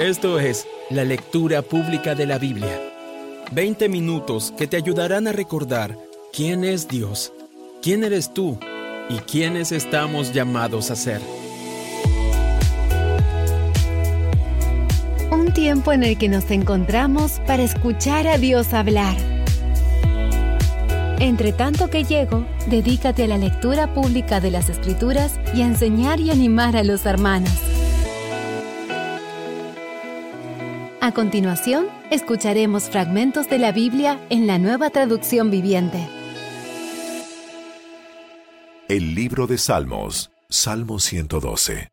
Esto es la lectura pública de la Biblia. 20 minutos que te ayudarán a recordar quién es Dios, quién eres tú y quiénes estamos llamados a ser. Un tiempo en el que nos encontramos para escuchar a Dios hablar. Entre tanto que llego, dedícate a la lectura pública de las Escrituras y a enseñar y animar a los hermanos. A continuación, escucharemos fragmentos de la Biblia en la Nueva Traducción Viviente. El libro de Salmos, Salmo 112.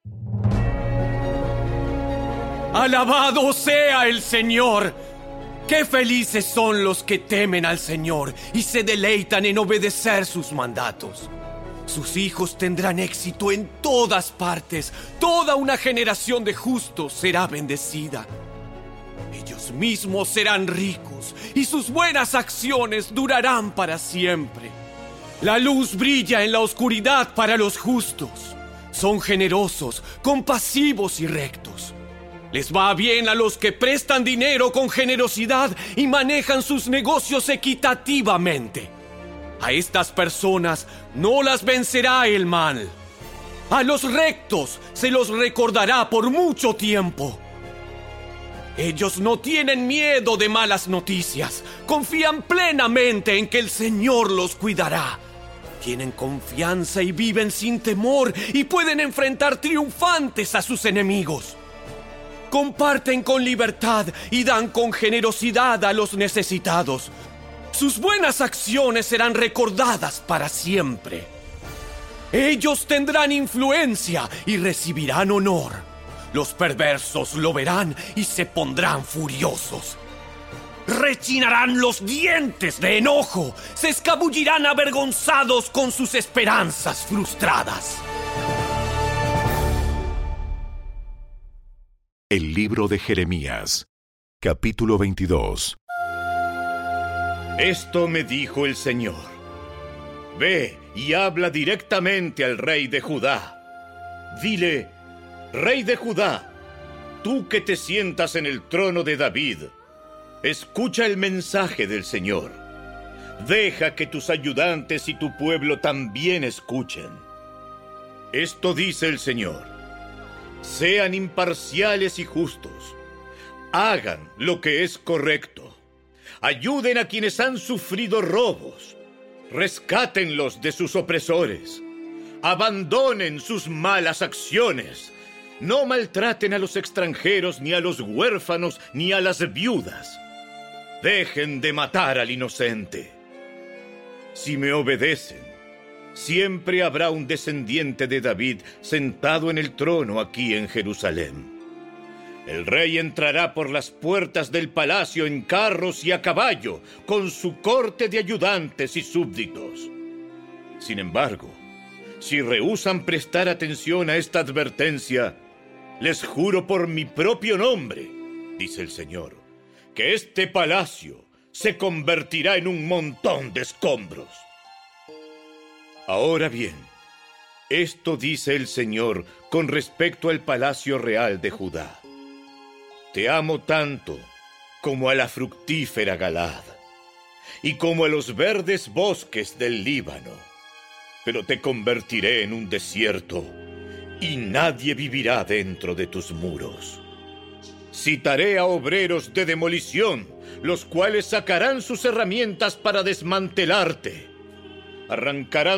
¡Alabado sea el Señor! ¡Qué felices son los que temen al Señor y se deleitan en obedecer sus mandatos! Sus hijos tendrán éxito en todas partes. Toda una generación de justos será bendecida. Ellos mismos serán ricos y sus buenas acciones durarán para siempre. La luz brilla en la oscuridad para los justos. Son generosos, compasivos y rectos. Les va bien a los que prestan dinero con generosidad y manejan sus negocios equitativamente. A estas personas no las vencerá el mal. A los rectos se los recordará por mucho tiempo. Ellos no tienen miedo de malas noticias. Confían plenamente en que el Señor los cuidará. Tienen confianza y viven sin temor y pueden enfrentar triunfantes a sus enemigos. Comparten con libertad y dan con generosidad a los necesitados. Sus buenas acciones serán recordadas para siempre. Ellos tendrán influencia y recibirán honor. Los perversos lo verán y se pondrán furiosos. Rechinarán los dientes de enojo. Se escabullirán avergonzados con sus esperanzas frustradas. El libro de Jeremías, capítulo 22. Esto me dijo el Señor: Ve y habla directamente al rey de Judá. Dile: Rey de Judá, tú que te sientas en el trono de David, escucha el mensaje del Señor. Deja que tus ayudantes y tu pueblo también escuchen. Esto dice el Señor: sean imparciales y justos. Hagan lo que es correcto. Ayuden a quienes han sufrido robos. Rescátenlos de sus opresores. Abandonen sus malas acciones. No maltraten a los extranjeros, ni a los huérfanos, ni a las viudas. Dejen de matar al inocente. Si me obedecen, siempre habrá un descendiente de David sentado en el trono aquí en Jerusalén. El rey entrará por las puertas del palacio en carros y a caballo, con su corte de ayudantes y súbditos. Sin embargo, si rehúsan prestar atención a esta advertencia, les juro por mi propio nombre, dice el Señor, que este palacio se convertirá en un montón de escombros. Ahora bien, esto dice el Señor con respecto al palacio real de Judá. Te amo tanto como a la fructífera Galaad y como a los verdes bosques del Líbano, pero te convertiré en un desierto y nadie vivirá dentro de tus muros. Citaré a obreros de demolición, los cuales sacarán sus herramientas para desmantelarte. Arrancarán